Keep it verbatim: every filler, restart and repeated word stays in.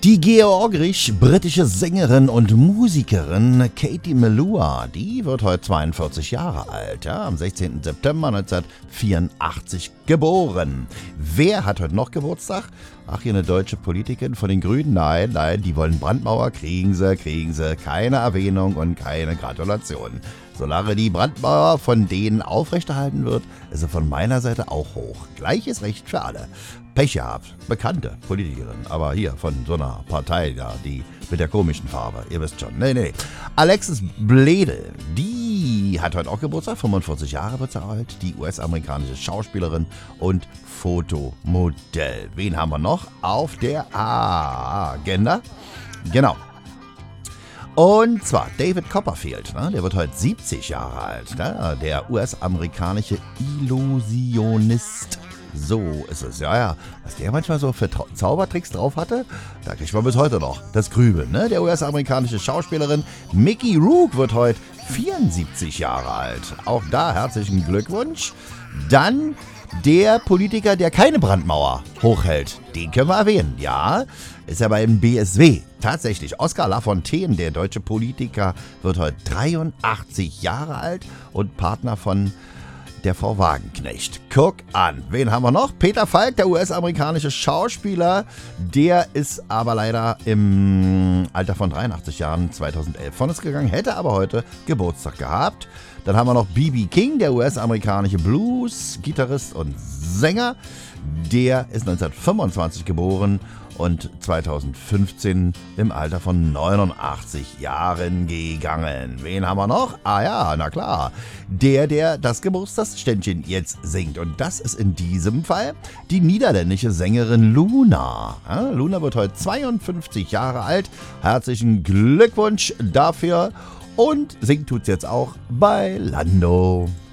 Die georgisch-britische Sängerin und Musikerin Katie Melua, die wird heute zweiundvierzig Jahre alt, ja, am sechzehnten September neunzehnhundertvierundachtzig geboren. Wer hat heute noch Geburtstag? Ach, hier eine deutsche Politikerin von den Grünen? Nein, nein, die wollen Brandmauer, kriegen sie, kriegen sie, keine Erwähnung und keine Gratulation. Solange die Brandmauer von denen aufrechterhalten wird, ist sie von meiner Seite auch hoch. Gleiches Recht für alle. Pech gehabt, bekannte Politikerin, aber hier von so einer Partei, ja, die mit der komischen Farbe, ihr wisst schon. Nee, nee. Alexis Bledel, die hat heute auch Geburtstag, fünfundvierzig Jahre wird sie alt, die U S-amerikanische Schauspielerin und Fotomodell. Wen haben wir noch auf der Agenda? Genau. Und zwar David Copperfield, ne? Der wird heute siebzig Jahre alt, ne? Der U S-amerikanische Illusionist. So ist es, ja, ja. Was der manchmal so für Trau- Zaubertricks drauf hatte, da kriegt man bis heute noch das Grübeln, ne? Der U S-amerikanische Schauspielerin Mickey Rourke wird heute vierundsiebzig Jahre alt. Auch da herzlichen Glückwunsch. Dann der Politiker, der keine Brandmauer hochhält, den können wir erwähnen, ja, ist ja beim B S W. Tatsächlich, Oskar Lafontaine, der deutsche Politiker, wird heute dreiundachtzig Jahre alt und Partner von der Frau Wagenknecht. Guck an, wen haben wir noch? Peter Falk, der U S-amerikanische Schauspieler, der ist aber leider im Alter von dreiundachtzig Jahren zweitausendelf von uns gegangen, hätte aber heute Geburtstag gehabt. Dann haben wir noch B B King, der U S-amerikanische Blues-Gitarrist und Sänger. Der ist neunzehnhundertfünfundzwanzig geboren und zweitausendfünfzehn im Alter von neunundachtzig Jahren gegangen. Wen haben wir noch? Ah ja, na klar. Der, der das Geburtstagsständchen jetzt singt. Und das ist in diesem Fall die niederländische Sängerin Luna. Ja, Luna wird heute zweiundfünfzig Jahre alt. Herzlichen Glückwunsch dafür. Und singt tut's jetzt auch bei Lando.